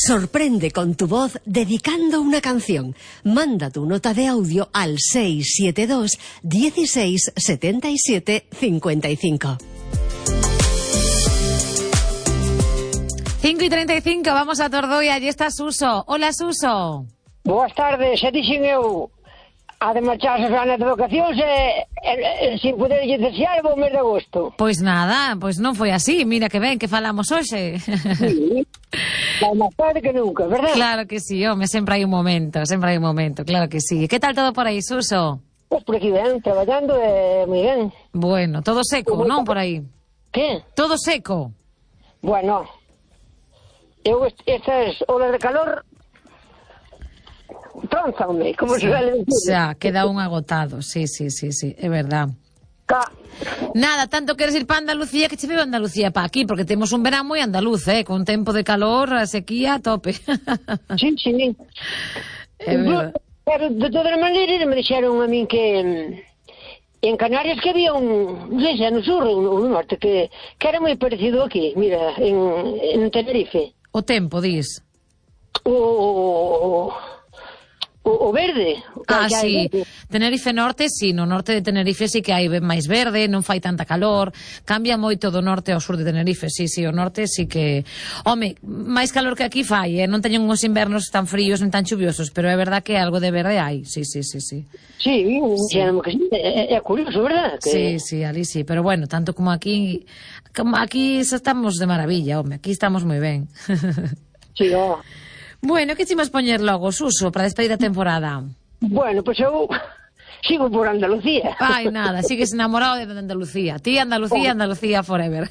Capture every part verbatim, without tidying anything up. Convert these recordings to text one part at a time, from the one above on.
Sorprende con tu voz dedicando una canción. Manda tu nota de audio al seis siete dos, dieciséis, setenta y siete, cincuenta y cinco. cinco y treinta y cinco, vamos a Tordoia, allí está Suso. Hola, Suso. Boas tardes, xa dixen eu a de marcharse a neta de vacacións e, e, e sin poder desear o mes de agosto. Pois nada, pois non foi así, mira que ben que falamos hoxe. Sí, máis tarde que nunca, verdad? Claro que sí, home, sempre hai un momento, sempre hai un momento, claro que sí. Que tal todo por aí, Suso? Pois por aquí ben, traballando e moi ben. Bueno, todo seco, non por aí? Que? Todo seco? Bueno, eu est estas olas de calor tronzanme, como Sí, se suele decir. xa, queda un agotado, sí, sí, sí, sí, é verdad. Ca... Nada, tanto queres ir para Andalucía que che veo Andalucía para aquí, porque temos un verán moi andaluz, eh, con tempo de calor, a sequía a tope. Sí, sí. É verdad. Pero de todas as maneiras me dixeron a min que en Canarias que había un, non sei se no sur ou no norte, que, que era moi parecido aquí, mira, en, en Tenerife. O tempo, dis. O, o, o verde. Ah, que hai, sí, que- Tenerife Norte, sí, no norte de Tenerife sí que hai máis verde, non fai tanta calor, cambia moito do norte ao sur de Tenerife, sí, sí, o norte sí que... Home, máis calor que aquí fai, eh? Non teñen uns invernos tan fríos nin tan chuviosos, pero é verdad que algo de verde hai, sí, sí, sí, sí. Sí, dixeron que sí, é, é curioso, verdad? Que... Sí, sí, ali sí, pero bueno, tanto como aquí, como aquí estamos de maravilla, home, aquí estamos moi ben. Sí, ó. Bueno, que chimos poñer logo, Suso, para despedir a temporada? Bueno, pois eu sigo por Andalucía. Ai, nada, sigues enamorado de Andalucía. Ti, Andalucía, Andalucía forever.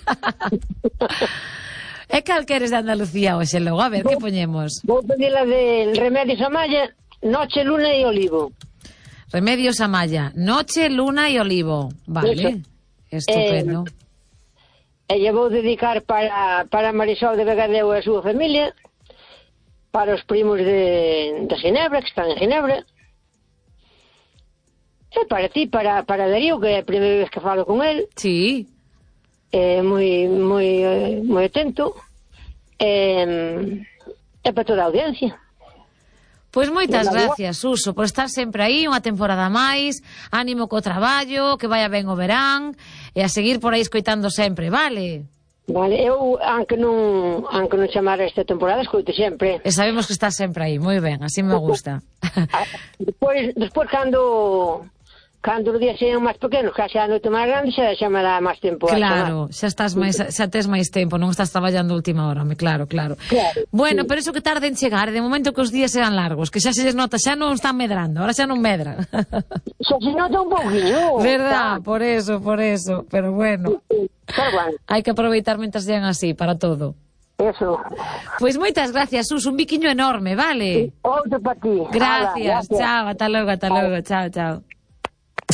E cal queres de Andalucía hoxe logo? A ver, que poñemos? Vou pedir la de Remedios Amaya, Noche, Luna e Olivo. Remedios Amaya, Noche, Luna e Olivo. Vale, estupendo. E lle vou dedicar para, para Marisol de Vegadeo e a súa familia, para os primos de, de Ginebra, que están en Ginebra, e para ti, para, para Darío, que é a primeira vez que falo con el, Sí. é moi, moi, eh, moi atento, e, e para toda a audiencia. Pois moitas Hola, gracias, Suso, por estar sempre aí, unha temporada máis, ánimo co traballo, que vaya ben o verán, e a seguir por aí escoitando sempre, vale? Vale, eu, aunque non, aunque non chamara esta temporada, escoito sempre. E sabemos que estás sempre aí, moi ben, así me gusta. Despois, despois cando... Cando os días sean máis pequenos, que xa a noite máis grande, xa, xa me dá máis tempo. a Claro, chamar. xa estás máis, xa tes máis tempo, non estás traballando a última hora, home, claro, claro. Claro, Bueno, sí. pero eso que tarde en chegar, de momento que os días sean largos, que xa se les nota, xa non están medrando, ahora xa non medran. Xa se nota un pouquinho. Verdad, por eso, por eso, pero bueno, Pero bueno, hai que aproveitar mentras sean así, para todo. eso. Pois moitas gracias, Sus, un biquiño enorme, vale? Outro para ti. Gracias, Hala, gracias. chao, ata logo, ata logo, chao, chao.